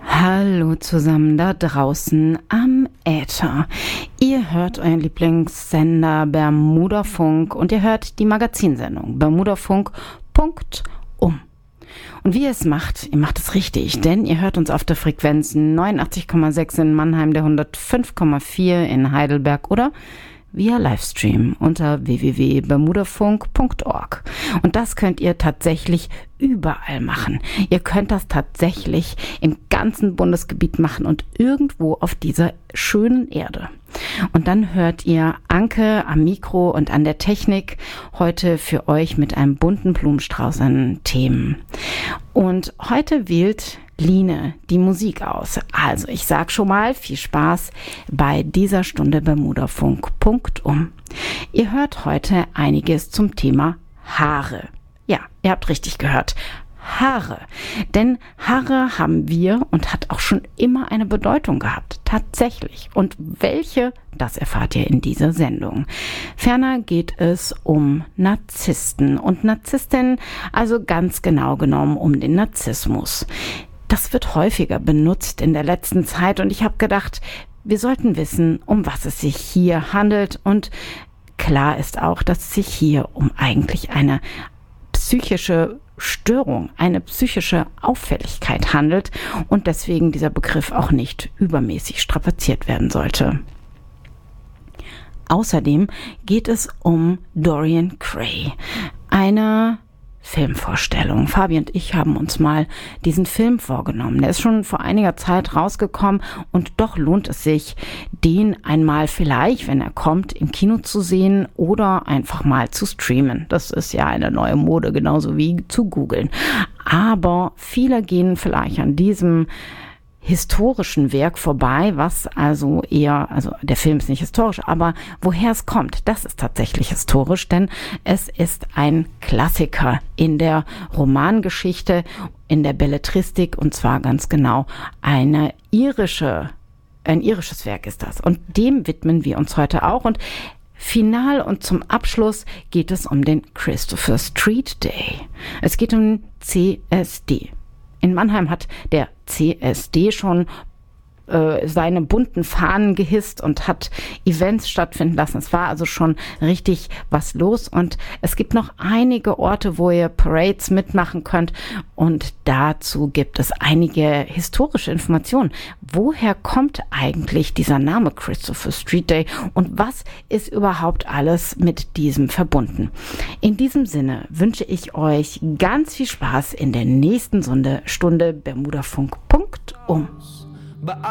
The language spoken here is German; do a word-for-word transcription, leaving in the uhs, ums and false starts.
Hallo zusammen da draußen am Äther. Ihr hört euren Lieblingssender Bermudafunk und ihr hört die Magazinsendung Bermudafunk Punkt um. Und wie ihr es macht, ihr macht es richtig, denn ihr hört uns auf der Frequenz neunundachtzig Komma sechs in Mannheim, der hundertfünf Komma vier in Heidelberg oder via Livestream unter w w w punkt bermudafunk punkt org. Und das könnt ihr tatsächlich überall machen. Ihr könnt das tatsächlich im ganzen Bundesgebiet machen und irgendwo auf dieser schönen Erde. Und dann hört ihr Anke am Mikro und an der Technik heute für euch mit einem bunten Blumenstrauß an Themen. Und heute wählt Line die Musik aus. Also ich sag schon mal viel Spaß bei dieser Stunde Bermudafunk Punkt um. Ihr hört heute einiges zum Thema Haare. Ja, ihr habt richtig gehört. Haare. Denn Haare haben wir und hat auch schon immer eine Bedeutung gehabt. Tatsächlich. Und welche, das erfahrt ihr in dieser Sendung. Ferner geht es um Narzissten und Narzisstinnen, also ganz genau genommen um den Narzissmus. Das wird häufiger benutzt in der letzten Zeit und ich habe gedacht, wir sollten wissen, um was es sich hier handelt. Und klar ist auch, dass es sich hier um eigentlich eine psychische Störung, eine psychische Auffälligkeit handelt und deswegen dieser Begriff auch nicht übermäßig strapaziert werden sollte. Außerdem geht es um Dorian Gray, eine Filmvorstellung. Fabi und ich haben uns mal diesen Film vorgenommen. Der ist schon vor einiger Zeit rausgekommen und doch lohnt es sich, den einmal vielleicht, wenn er kommt, im Kino zu sehen oder einfach mal zu streamen. Das ist ja eine neue Mode, genauso wie zu googeln. Aber viele gehen vielleicht an diesem historischen Werk vorbei, was also eher, also der Film ist nicht historisch, aber woher es kommt, das ist tatsächlich historisch, denn es ist ein Klassiker in der Romangeschichte, in der Belletristik und zwar ganz genau eine irische, ein irisches Werk ist das und dem widmen wir uns heute auch und final und zum Abschluss geht es um den Christopher Street Day. Es geht um den C S D. In Mannheim hat der C S D schon äh, seine bunten Fahnen gehisst und hat Events stattfinden lassen. Es war also schon richtig was los und es gibt noch einige Orte, wo ihr Parades mitmachen könnt und dazu gibt es einige historische Informationen. Woher kommt eigentlich dieser Name Christopher Street Day und was ist überhaupt alles mit diesem verbunden? In diesem Sinne wünsche ich euch ganz viel Spaß in der nächsten Stunde, Stunde Bermudafunk Punkt um.